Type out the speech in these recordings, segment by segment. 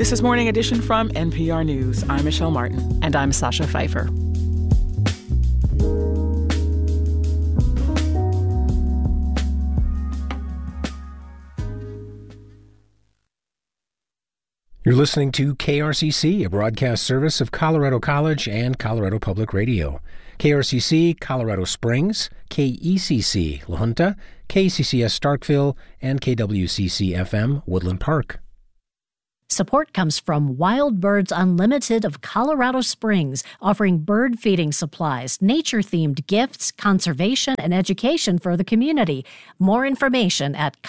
This is Morning Edition from NPR News. I'm Michelle Martin. And I'm Sasha Pfeiffer. You're listening to KRCC, a broadcast service of Colorado College and Colorado Public Radio. KRCC, Colorado Springs, KECC, La Junta, KCCS Starkville, and KWCC-FM, Woodland Park. Support comes from Wild Birds Unlimited of Colorado Springs, offering bird feeding supplies, nature-themed gifts, conservation, and education for the community. More information at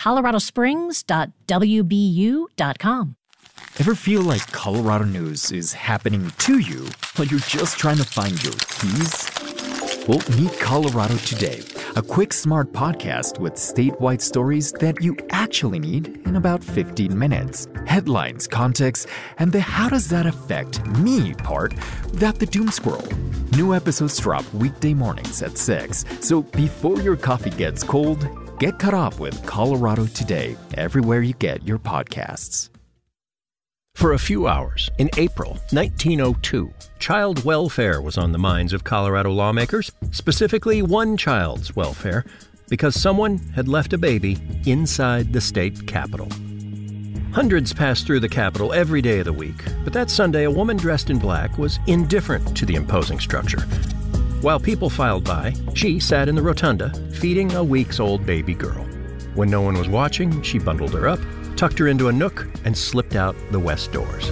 coloradosprings.wbu.com. Ever feel like Colorado news is happening to you, but you're just trying to find your keys? Well, meet Colorado Today, a quick, smart podcast with statewide stories that you actually need in about 15 minutes. Headlines, context, and the how does that affect me part without the doom scroll. New episodes drop weekday mornings at 6, so before your coffee gets cold, get caught up with Colorado Today everywhere you get your podcasts. For a few hours in April 1902, child welfare was on the minds of Colorado lawmakers, specifically one child's welfare, because someone had left a baby inside the state capitol. Hundreds passed through the capitol every day of the week, but that Sunday a woman dressed in black was indifferent to the imposing structure. While people filed by, she sat in the rotunda, feeding a weeks-old baby girl. When no one was watching, she bundled her up, tucked her into a nook, and slipped out the west doors.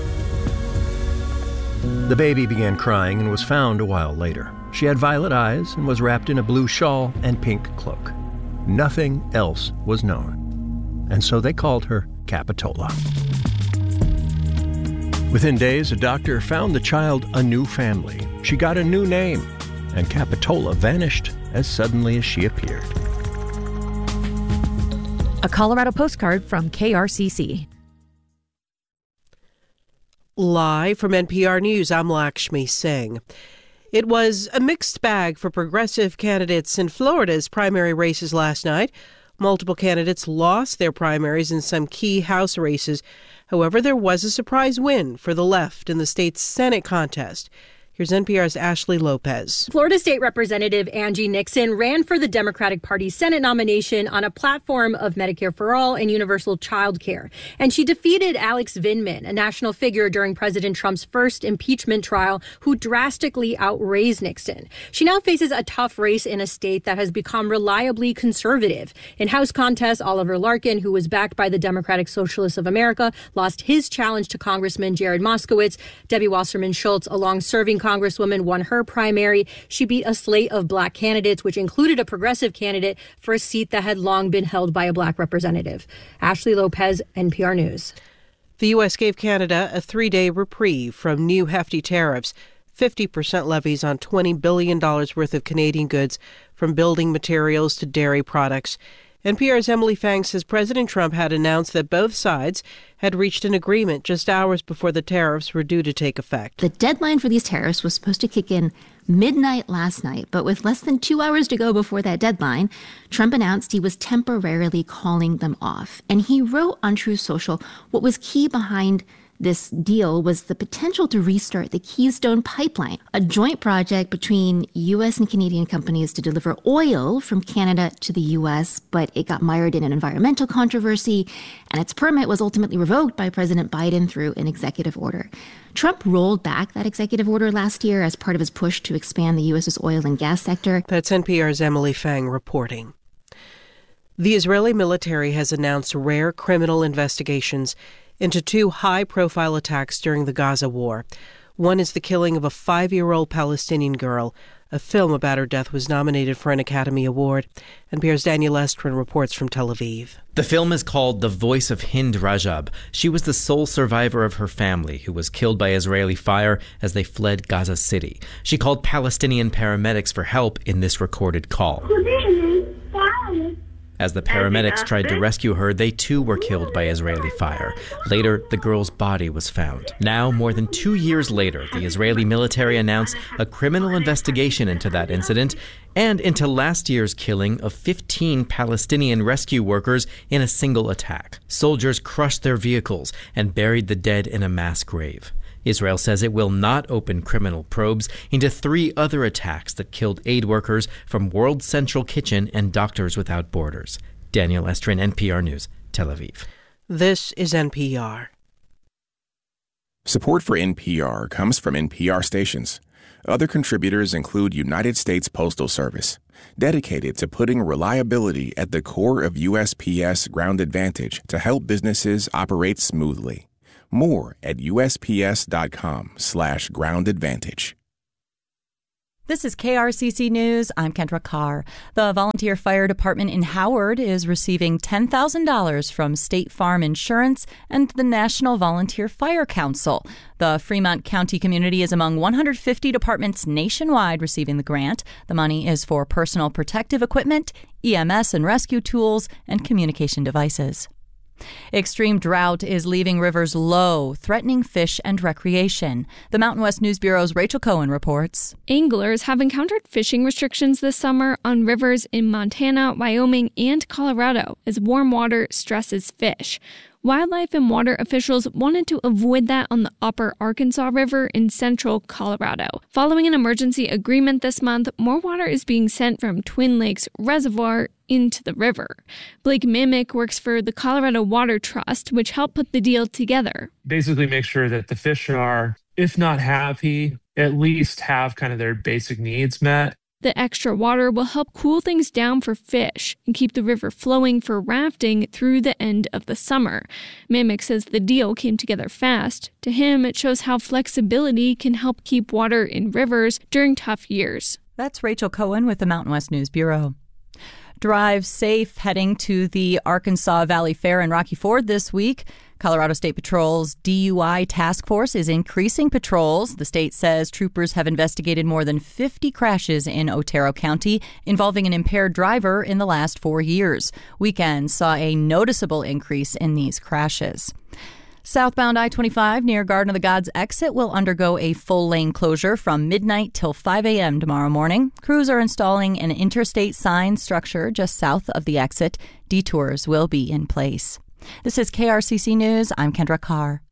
The baby began crying and was found a while later. She had violet eyes and was wrapped in a blue shawl and pink cloak. Nothing else was known, and so they called her Capitola. Within days, a doctor found the child a new family. She got a new name, and Capitola vanished as suddenly as she appeared. A Colorado postcard from KRCC. Live from NPR News, I'm Lakshmi Singh. It was a mixed bag for progressive candidates in Florida's primary races last night. Multiple candidates lost their primaries in some key House races. However, there was a surprise win for the left in the state's Senate contest. Here's NPR's Ashley Lopez. Florida State Representative Angie Nixon ran for the Democratic Party's Senate nomination on a platform of Medicare for All and universal child care. And she defeated Alex Vindman, a national figure during President Trump's first impeachment trial, who drastically outraised Nixon. She now faces a tough race in a state that has become reliably conservative. In House contests, Oliver Larkin, who was backed by the Democratic Socialists of America, lost his challenge to Congressman Jared Moskowitz. Debbie Wasserman Schultz, a long-serving Congresswoman, won her primary. She beat a slate of black candidates, which included a progressive candidate for a seat that had long been held by a black representative. Ashley Lopez, NPR News. The U.S. gave Canada a 3-day reprieve from new hefty tariffs, 50% levies on $20 billion worth of Canadian goods, from building materials to dairy products. NPR's Emily Fang says President Trump had announced that both sides had reached an agreement just hours before the tariffs were due to take effect. The deadline for these tariffs was supposed to kick in midnight last night, but with less than 2 hours to go before that deadline, Trump announced he was temporarily calling them off. And he wrote on Truth Social what was key behind this deal was the potential to restart the Keystone Pipeline, a joint project between U.S. and Canadian companies to deliver oil from Canada to the U.S., but it got mired in an environmental controversy, and its permit was ultimately revoked by President Biden through an executive order. Trump rolled back that executive order last year as part of his push to expand the U.S.'s oil and gas sector. That's NPR's Emily Fang reporting. The Israeli military has announced rare criminal investigations into 2 high-profile attacks during the Gaza war. One is the killing of a 5-year-old Palestinian girl. A film about her death was nominated for an Academy Award. NPR's Daniel Estrin reports from Tel Aviv. The film is called The Voice of Hind Rajab. She was the sole survivor of her family who was killed by Israeli fire as they fled Gaza City. She called Palestinian paramedics for help in this recorded call. As the paramedics tried to rescue her, they too were killed by Israeli fire. Later, the girl's body was found. Now, more than 2 years later, the Israeli military announced a criminal investigation into that incident and into last year's killing of 15 Palestinian rescue workers in a single attack. Soldiers crushed their vehicles and buried the dead in a mass grave. Israel says it will not open criminal probes into 3 other attacks that killed aid workers from World Central Kitchen and Doctors Without Borders. Daniel Estrin, NPR News, Tel Aviv. This is NPR. Support for NPR comes from NPR stations. Other contributors include United States Postal Service, dedicated to putting reliability at the core of USPS Ground Advantage to help businesses operate smoothly. More at USPS.com/groundadvantage. This is KRCC News. I'm Kendra Carr. The Volunteer Fire Department in Howard is receiving $10,000 from State Farm Insurance and the National Volunteer Fire Council. The Fremont County community is among 150 departments nationwide receiving the grant. The money is for personal protective equipment, EMS and rescue tools, and communication devices. Extreme drought is leaving rivers low, threatening fish and recreation. The Mountain West News Bureau's Rachel Cohen reports. Anglers have encountered fishing restrictions this summer on rivers in Montana, Wyoming, and Colorado as warm water stresses fish. Wildlife and water officials wanted to avoid that on the upper Arkansas River in central Colorado. Following an emergency agreement this month, more water is being sent from Twin Lakes Reservoir into the river. Blake Mimick works for the Colorado Water Trust, which helped put the deal together. Basically make sure that the fish are, if not happy, at least have kind of their basic needs met. The extra water will help cool things down for fish and keep the river flowing for rafting through the end of the summer. Mimick says the deal came together fast. To him, it shows how flexibility can help keep water in rivers during tough years. That's Rachel Cohen with the Mountain West News Bureau. Drive safe heading to the Arkansas Valley Fair in Rocky Ford this week. Colorado State Patrol's DUI task force is increasing patrols. The state says troopers have investigated more than 50 crashes in Otero County involving an impaired driver in the last 4 years. Weekends saw a noticeable increase in these crashes. Southbound I-25 near Garden of the Gods exit will undergo a full-lane closure from midnight till 5 a.m. tomorrow morning. Crews are installing an interstate sign structure just south of the exit. Detours will be in place. This is KRCC News. I'm Kendra Carr.